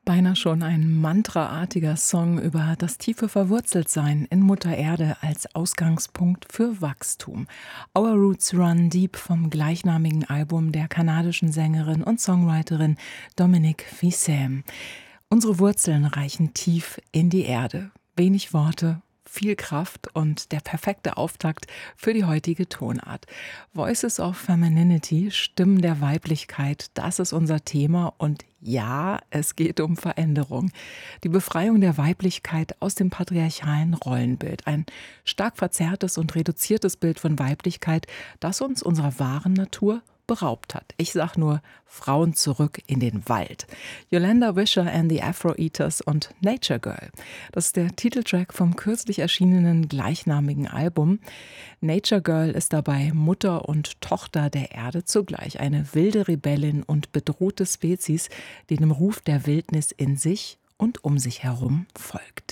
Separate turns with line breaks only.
Beinahe schon ein mantraartiger Song über das tiefe Verwurzeltsein in Mutter Erde als Ausgangspunkt für Wachstum. Our Roots Run Deep vom gleichnamigen Album der kanadischen Sängerin und Songwriterin Dominique Fils-Aime. Unsere Wurzeln reichen tief in die Erde. Wenig Worte, viel Kraft und der perfekte Auftakt für die heutige Tonart. Voices of Femininity, Stimmen der Weiblichkeit, das ist unser Thema und ja, es geht um Veränderung. Die Befreiung der Weiblichkeit aus dem patriarchalen Rollenbild. Ein stark verzerrtes und reduziertes Bild von Weiblichkeit, das uns unserer wahren Natur beraubt hat. Ich sag nur, Frauen zurück in den Wald. Yolanda Wisher and the Afro-Eaters und Nature Girl. Das ist der Titeltrack vom kürzlich erschienenen gleichnamigen Album. Nature Girl ist dabei Mutter und Tochter der Erde zugleich. Eine wilde Rebellin und bedrohte Spezies, die dem Ruf der Wildnis in sich und um sich herum folgt.